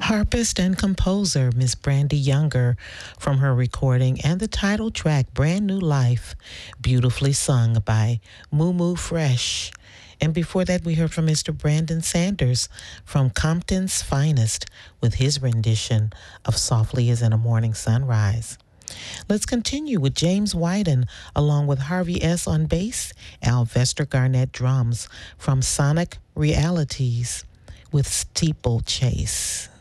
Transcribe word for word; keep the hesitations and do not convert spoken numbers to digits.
Harpist and composer Miss Brandy Younger from her recording and the title track Brand New Life, beautifully sung by Moo Moo Fresh. And before that, we heard from Mister Brandon Sanders from Compton's Finest with his rendition of Softly as in a Morning Sunrise. Let's continue with James Wyden along with Harvey S. on bass, Alvester Garnett drums from Sonic Realities with Steeplechase.